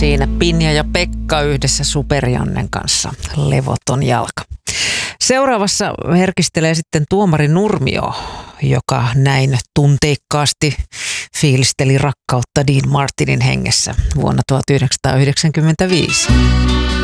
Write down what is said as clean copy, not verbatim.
siinä Pinja ja Pekka yhdessä Super-Jannen kanssa. Levoton jalka. Seuraavassa herkistelee sitten tuomari Nurmio, joka näin tunteikkaasti fiilisteli rakkautta Dean Martinin hengessä vuonna 1995.